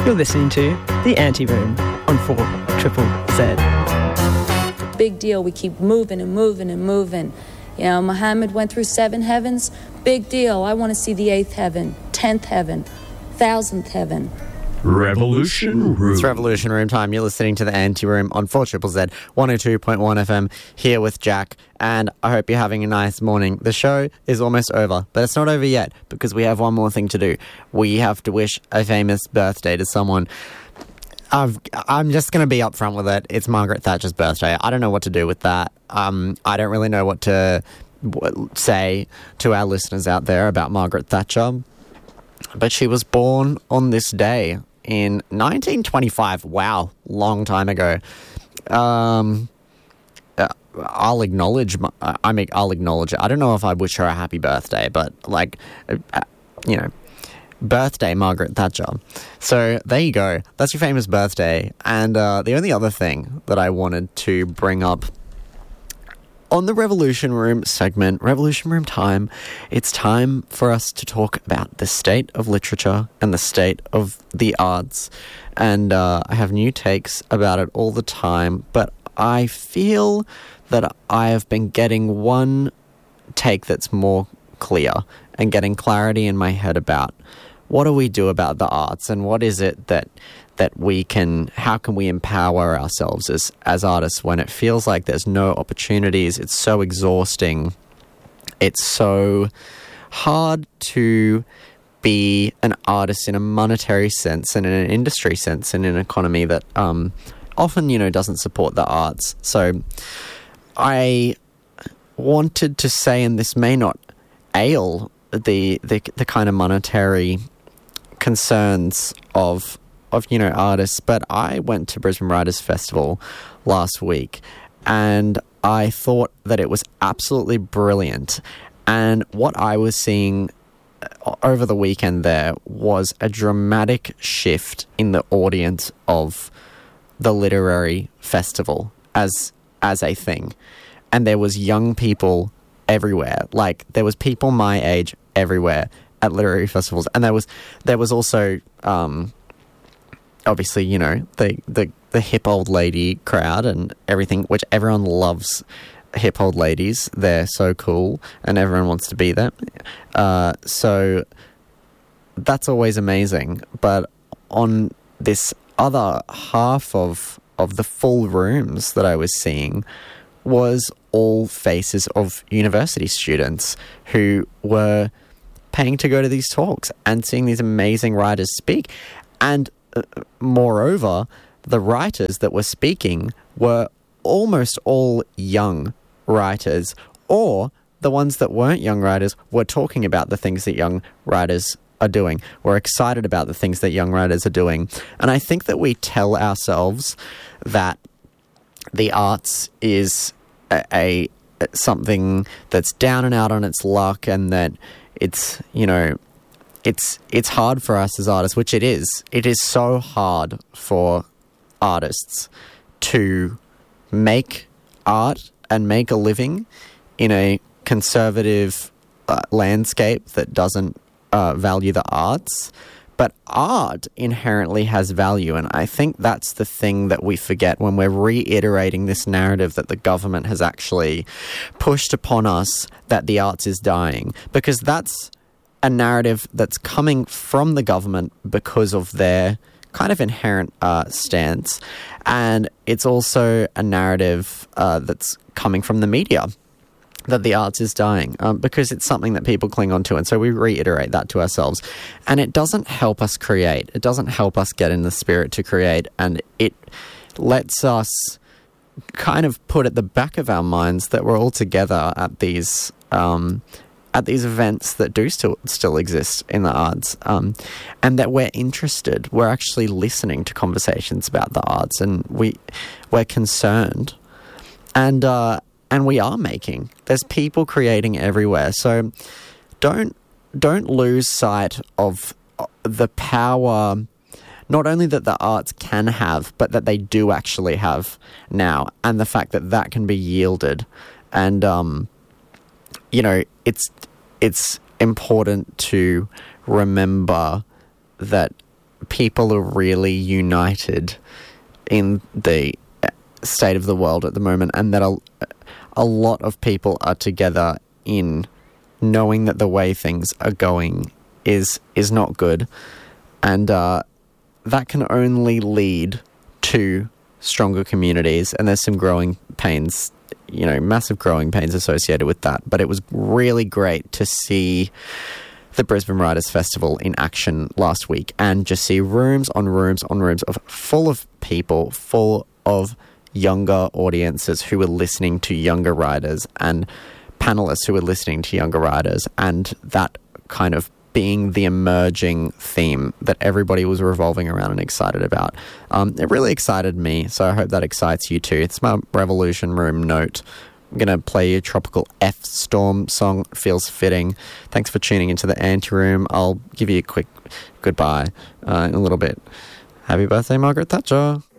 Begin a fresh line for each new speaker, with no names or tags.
You're listening to The Anti-Room on 4ZZZ.
Big deal. We keep moving and moving and moving. You know, Muhammad went through 7 heavens. Big deal. I want to see the 8th heaven, 10th heaven, 1000th heaven.
Revolution Room.
It's Revolution Room time. You're listening to The Anti-Room on 4ZZZ 102.1 FM here with Jack, and I hope you're having a nice morning. The show is almost over, but it's not over yet because we have one more thing to do. We have to wish a famous birthday to someone. I'm just going to be upfront with it. It's Margaret Thatcher's birthday. I don't know what to do with that. I don't really know what to say to our listeners out there about Margaret Thatcher, but she was born on this day in 1925. Wow, long time ago. I'll acknowledge it. I don't know if I wish her a happy birthday, but birthday Margaret Thatcher. So there you go. That's your famous birthday. And the only other thing that I wanted to bring up on the Revolution Room segment, Revolution Room time, it's time for us to talk about the state of literature and the state of the arts. And I have new takes about it all the time, but I feel that I have been getting one take that's more clear and getting clarity in my head about what do we do about the arts and what is it that how can we empower ourselves as artists when it feels like there's no opportunities. It's so exhausting. It's so hard to be an artist in a monetary sense and in an industry sense and in an economy that often, doesn't support the arts. So I wanted to say, and this may not ail the kind of monetary concerns of artists, but I went to Brisbane Writers Festival last week and I thought that it was absolutely brilliant. And what I was seeing over the weekend there was a dramatic shift in the audience of the literary festival as a thing. And there was young people everywhere. Like, there was people my age everywhere at literary festivals. And there was also obviously, the hip old lady crowd and everything, which everyone loves hip old ladies. They're so cool and everyone wants to be them. So that's always amazing. But on this other half of the full rooms that I was seeing was all faces of university students who were paying to go to these talks and seeing these amazing writers speak. And moreover, the writers that were speaking were almost all young writers, or the ones that weren't young writers were talking about the things that young writers are doing. We're excited about the things that young writers are doing. And I think that we tell ourselves that the arts is a something that's down and out on its luck and that it's, it's hard for us as artists, which it is. It is so hard for artists to make art and make a living in a conservative landscape that doesn't value the arts. But art inherently has value, and I think that's the thing that we forget when we're reiterating this narrative that the government has actually pushed upon us that the arts is dying, because that's a narrative that's coming from the government because of their kind of inherent stance, and it's also a narrative that's coming from the media, that the arts is dying, because it's something that people cling on to, and so we reiterate that to ourselves. And it doesn't help us create. It doesn't help us get in the spirit to create, and it lets us kind of put at the back of our minds that we're all together at these events that do still exist in the arts, and that we're interested. We're actually listening to conversations about the arts, and we're concerned. And we are making. There's people creating everywhere. So don't lose sight of the power, not only that the arts can have, but that they do actually have now, and the fact that that can be yielded. And, it's important to remember that people are really united in the state of the world at the moment, and that a lot of people are together in knowing that the way things are going is not good, and that can only lead to stronger communities, and there's some growing pains, massive growing pains associated with that. But it was really great to see the Brisbane Writers Festival in action last week, and just see rooms on rooms on rooms full of people, full of younger audiences who were listening to younger writers, and panelists who were listening to younger writers, and that kind of being the emerging theme that everybody was revolving around and excited about. It really excited me, so I hope that excites you too. It's my Revolution Room note. I'm going to play you a Tropical F Storm song. It feels fitting. Thanks for tuning into the Anteroom. I'll give you a quick goodbye in a little bit. Happy birthday, Margaret Thatcher.